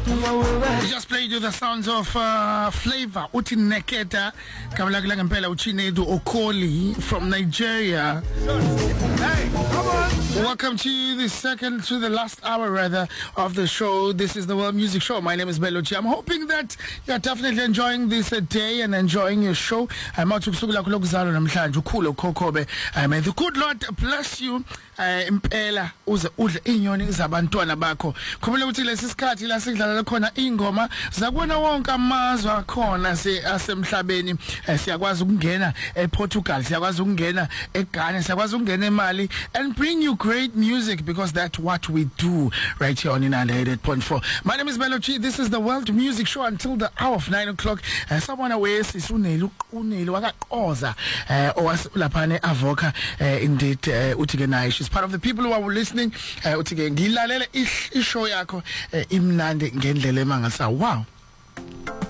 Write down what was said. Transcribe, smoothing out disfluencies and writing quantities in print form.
We just played you the sounds of Flavor Uti Neketa Kabalagla Ngempela Uchinedu Okoli from Nigeria. Hey, come on. Welcome to the last hour rather of the show. This is the World Music Show. My name is Belochi. I'm hoping that you're definitely enjoying this day and enjoying your show. I'm out to May the good Lord bless you. Impela uze udle inyoni zabantwana bakho. Khumula ukuthi lesisikhathi la sidlala khona ingoma zakubona wonke amazwe akhona asemhlabeni. Siyakwazi ukungena ePortugal, siyakwazi ukungena eGhana, siyakwazi ukungena eMali and bring you great music because that's what we do right here on 98.4. My name is Belochi. This is the World Music Show until the hour of 9 o'clock. Someone away is uneli wakaXhosa owasulaphane avoka indeed uTigenai. She's part of the people who are listening. UTige ngilalele ishow yakho imnandi ngendlela emangasa. Wow.